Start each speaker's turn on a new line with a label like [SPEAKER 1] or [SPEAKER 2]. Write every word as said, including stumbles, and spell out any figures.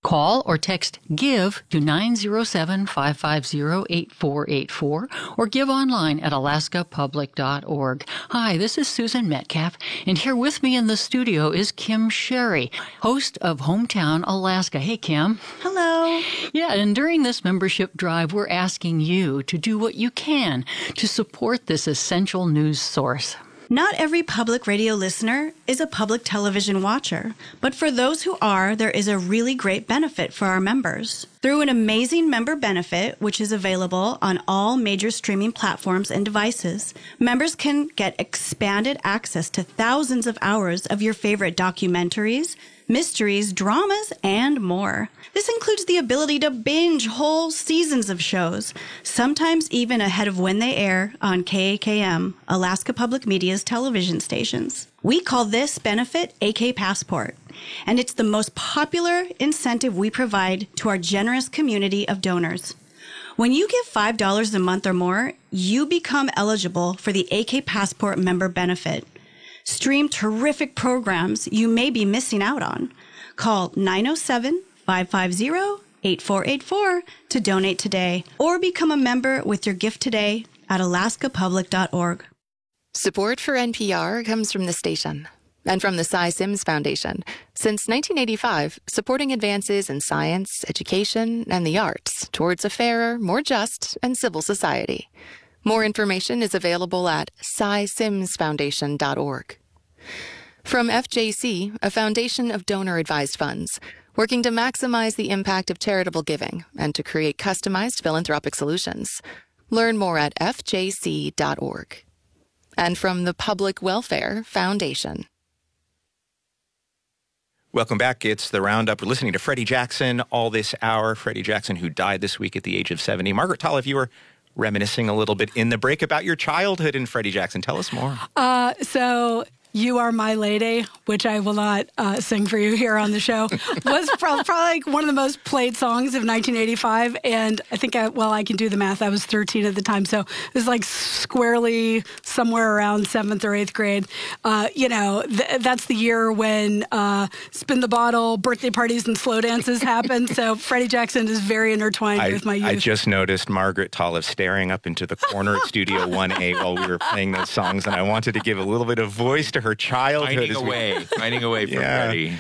[SPEAKER 1] Call or text GIVE to nine zero seven, five five zero, eight four eight four or give online at alaska public dot org. Hi, this is Susan Metcalf, and here with me in the studio is Kim Sherry, host of Hometown Alaska. Hey, Kim.
[SPEAKER 2] Hello.
[SPEAKER 1] Yeah, and during this membership drive, we're asking you to do what you can to support this essential news source.
[SPEAKER 2] Not every public radio listener is a public television watcher, but for those who are, there is a really great benefit for our members. Through an amazing member benefit, which is available on all major streaming platforms and devices, members can get expanded access to thousands of hours of your favorite documentaries, mysteries, dramas, and more. This includes the ability to binge whole seasons of shows, sometimes even ahead of when they air on K A K M, Alaska Public Media's television stations. We call this benefit A K Passport, and it's the most popular incentive we provide to our generous community of donors. When you give five dollars a month or more, you become eligible for the A K Passport member benefit. Stream terrific programs you may be missing out on. Call nine oh seven, five five zero, eight four eight four to donate today or become a member with your gift today at alaska public dot org.
[SPEAKER 3] Support for N P R comes from the station and from the Cy Sims Foundation. Since nineteen eighty-five, supporting advances in science, education, and the arts towards a fairer, more just, and civil society. More information is available at cy sims foundation dot org. From F J C, a foundation of donor-advised funds, working to maximize the impact of charitable giving and to create customized philanthropic solutions. Learn more at f j c dot org. And from the Public Welfare Foundation.
[SPEAKER 4] Welcome back. It's the Roundup. We're listening to Freddie Jackson all this hour. Freddie Jackson, who died this week at the age of seventy. Margaret Tolliver, you were reminiscing a little bit in the break about your childhood in Freddie Jackson. Tell us more.
[SPEAKER 5] Uh, so... You Are My Lady, which I will not uh, sing for you here on the show, was probably, probably like one of the most played songs of nineteen eighty-five. And I think, I, well, I can do the math. I was thirteen at the time. So it was like squarely somewhere around seventh or eighth grade. Uh, you know, th- that's the year when uh, Spin the Bottle, birthday parties, and slow dances happened. So Freddie Jackson is very intertwined
[SPEAKER 4] I,
[SPEAKER 5] with my youth.
[SPEAKER 4] I just noticed Margaret Tolliver staring up into the corner of Studio one A while we were playing those songs. And I wanted to give a little bit of voice to her childhood.
[SPEAKER 6] Finding a way, finding a way for
[SPEAKER 4] yeah.
[SPEAKER 6] Freddie.